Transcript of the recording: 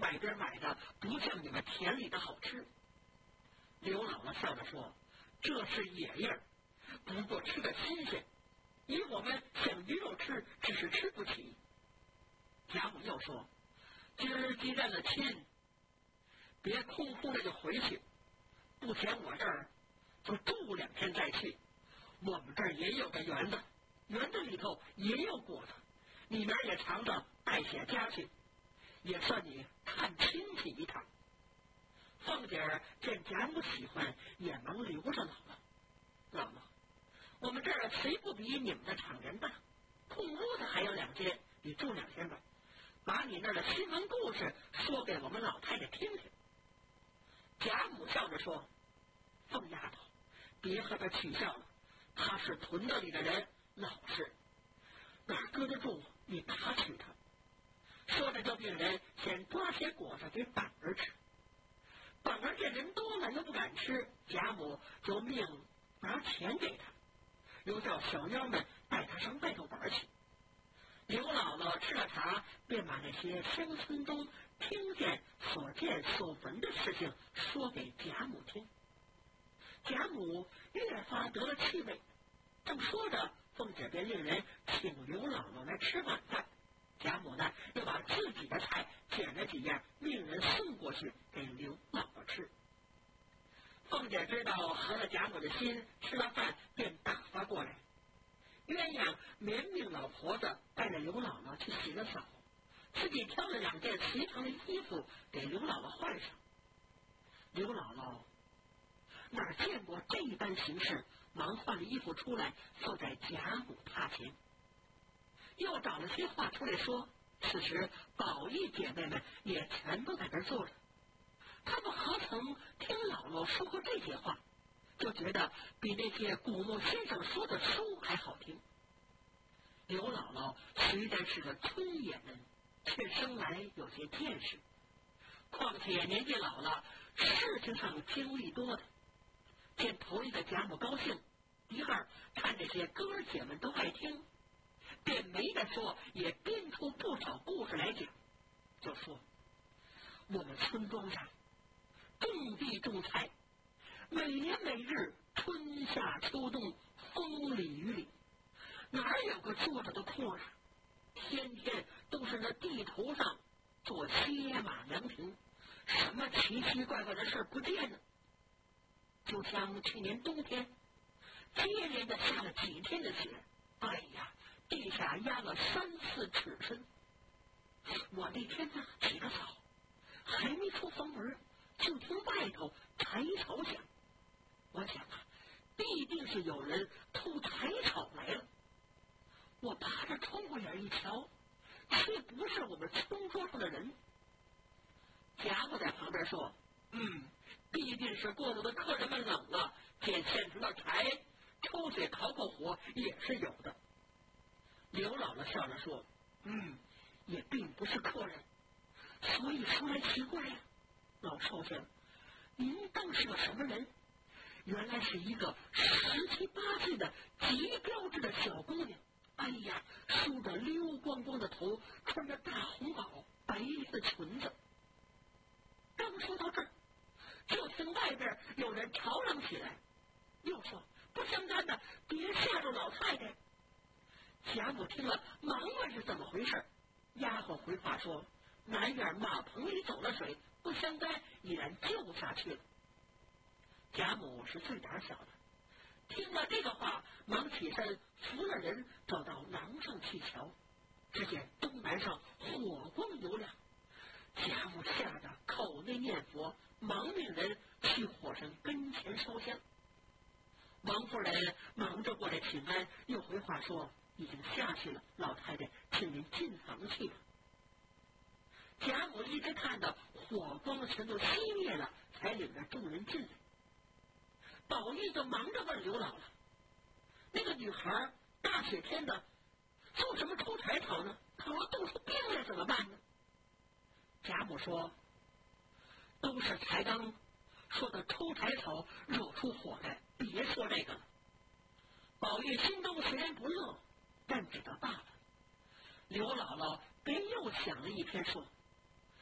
外边买的不像你们田里的好吃。刘姥姥笑着说：“这是野味儿，不过吃的新鲜。以我们想鱼肉吃，只是吃不起。”贾母又说：“今儿既认了亲，别空空的就回去，不嫌我这儿就住2天再去。我们这儿也有个园子，园子里头也有果子，你们也尝尝带些家去，也算你看亲戚一趟。”凤姐儿见贾母喜欢，也忙留着姥姥。姥姥，我们这儿谁不比你们的厂园大？空屋子还有2间，你住2天吧，把你那儿的新闻故事说给我们老太太听听。贾母笑着说：“凤丫头，别和她取笑了，她是屯子里的人，老实，哪搁得住你打取她？”说着叫病人先抓些果子给板儿吃。板儿见人多了又不敢吃，贾母就命拿钱给他，又叫小妞们带他上外头玩去。刘姥姥吃了茶，便把那些乡村中听见、所见所闻的事情说给贾母听。贾母越发得了趣味，正说着，凤姐便令人请刘姥姥来吃晚饭。贾母呢，又把自己的菜捡了几样，命人送过去给刘姥姥吃。凤姐知道合了贾母的心，吃了饭便打发过来。鸳鸯绵命老婆子带着刘姥姥去洗了澡，自己挑了2件随常的衣服给刘姥姥换上。刘姥姥哪见过这般形式，忙换了衣服出来，坐在贾母榻前，又找了些话出来说。此时宝玉姐妹们也全都在这儿坐着，他们何曾听姥姥说过这些话，就觉得比那些古木先生说的书还好听。刘姥姥虽然是个村野人，却生来有些见识，况且年纪老了，事情上经历多的，见头一个贾母高兴，第二看这些哥儿姐们都爱听，便没得说，也编出不少故事来讲。就说我们村庄上种地种菜，每年每日春夏秋冬，风里雨里，哪有个坐着的空啊？天天都是那地头上做歇马凉亭，什么奇奇怪怪的事不见呢？就像去年冬天接连的下了几天的雪，哎呀，地下压了3、4尺深。我那天呢起得早，还没出房门，就听外头柴草响。我想啊，必定是有人偷柴草来了。我爬着窗户眼一瞧，却不是我们村庄上的人。贾母在旁边说：“必定是过路的客人们冷了，见现成的柴，抽水烤烤火也是有的。”刘姥姥笑着说：“也并不是客人，所以说来奇怪呀。老少先，您当是个什么人？原来是一个17、18岁的极标致的小姑娘。哎呀，梳着溜光光的头，穿着大红袄，白的裙子。”刚说到这儿，就听外边有人吵嚷起来，又说：“不相干的，别吓着老太太。”贾母听了，忙问是怎么回事。丫鬟回话说：“南院马棚里走了水，不相干，已然救下去了。”贾母是最胆小的，听了这个话，忙起身扶了人走到廊上去瞧，只见东南上火光油亮。贾母吓得口内念佛，忙命人去火神跟前烧香。王夫人忙着过来请安，又回话说：“已经下去了，老太太，请您进房去吧。”贾母一直看到火光全都熄灭了，才领着众人进来。宝玉就忙着问刘姥姥：“那个女孩大雪天的做什么抽柴草呢？倘若冻出病来怎么办呢？”贾母说：“都是才刚说的抽柴草惹出火来，别说这个了。”宝玉心中虽然不乐，但只得罢了。刘姥姥便又想了一篇说：“